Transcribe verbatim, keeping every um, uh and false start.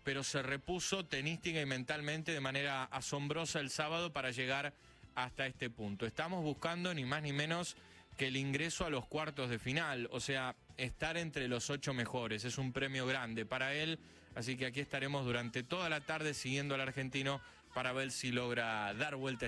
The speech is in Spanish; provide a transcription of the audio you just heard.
pero se repuso tenística y mentalmente de manera asombrosa el sábado para llegar hasta este punto. Estamos buscando ni más ni menos que el ingreso a los cuartos de final, o sea, estar entre los ocho mejores. Es un premio grande para él, así que aquí estaremos durante toda la tarde siguiendo al argentino para ver si logra dar vuelta